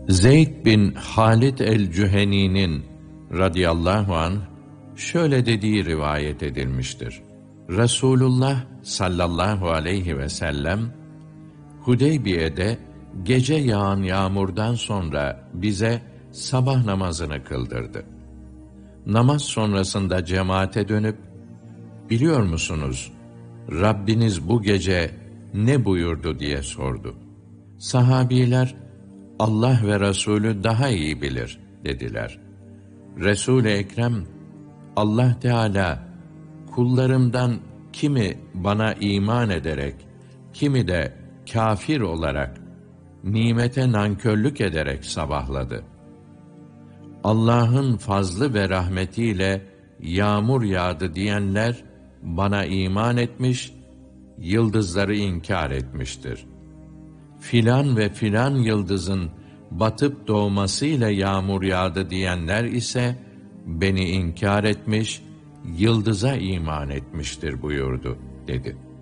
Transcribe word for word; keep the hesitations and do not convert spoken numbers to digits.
Zeyd bin Halid el-Cüheni'nin radıyallahu anh şöyle dediği rivayet edilmiştir. Resulullah sallallahu aleyhi ve sellem Hudeybiye'de gece yağan yağmurdan sonra bize sabah namazını kıldırdı. Namaz sonrasında cemaate dönüp, biliyor musunuz, Rabbiniz bu gece ne buyurdu diye sordu. Sahabiler, Allah ve Resulü daha iyi bilir dediler. Resul-i Ekrem, Allah Teala, kullarımdan kimi bana iman ederek, kimi de kafir olarak, nimete nankörlük ederek sabahladı. Allah'ın fazlı ve rahmetiyle yağmur yağdı diyenler, bana iman etmiş, yıldızları inkar etmiştir. Filan ve filan yıldızın batıp doğmasıyla yağmur yağdı diyenler ise, beni inkar etmiş, yıldıza iman etmiştir buyurdu, dedi.